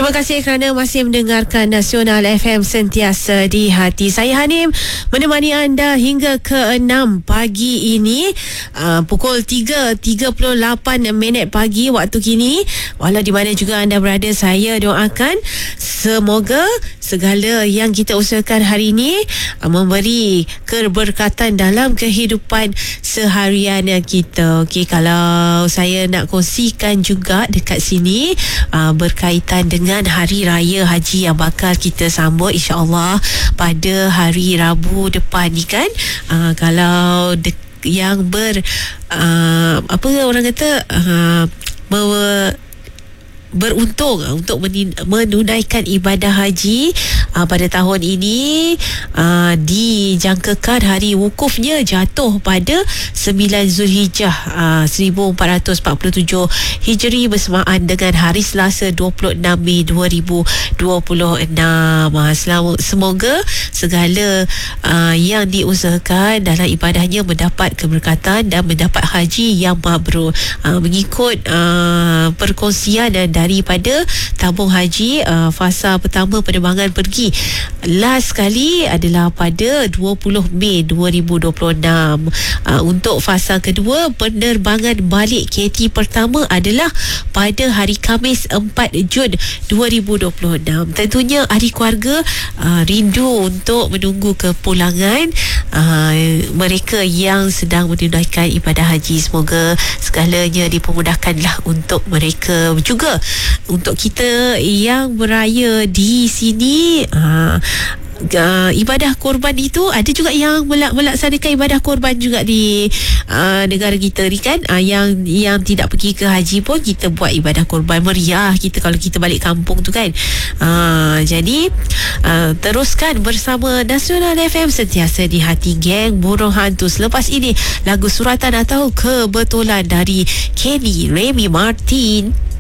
Terima kasih kerana masih mendengarkan Nasional FM sentiasa di hati. Saya Hanim menemani anda hingga ke 6 pagi ini. Pukul 3.38 pagi waktu kini. Walau di mana juga anda berada, saya doakan semoga segala yang kita usahakan hari ini memberi keberkatan dalam kehidupan seharian kita. Okey, kalau saya nak kongsikan juga dekat sini berkaitan dengan Hari Raya Haji yang bakal kita sambut insya-Allah pada hari Rabu depan ni kan. Kalau yang apa orang kata beruntung untuk menunaikan ibadah haji pada tahun ini, dijangkakan hari wukufnya jatuh pada 9 Zulhijjah 1447 Hijri bersamaan dengan hari Selasa 26 Mei 2026. Semoga segala yang diusahakan dalam ibadahnya mendapat keberkatan dan mendapat haji yang mabrur. Mengikut perkongsian daripada tabung haji, fasa pertama penerbangan pergi last kali adalah pada 20 Mei 2026. Untuk fasa kedua penerbangan balik KT pertama adalah pada hari Khamis 4 Jun 2026. Tentunya ahli keluarga rindu untuk menunggu kepulangan mereka yang sedang menunaikan ibadah haji. Semoga segalanya dipermudahkanlah untuk mereka juga. Untuk kita yang beraya di sini, ibadah korban itu ada juga yang melaksanakan ibadah korban juga di negara kita ni kan. Yang tidak pergi ke haji pun kita buat ibadah korban meriah kita kalau kita balik kampung tu kan. Jadi teruskan bersama Nasional FM sentiasa di hati geng burung hantu. Selepas ini lagu suratan atau kebetulan dari Kenny Remy Martin.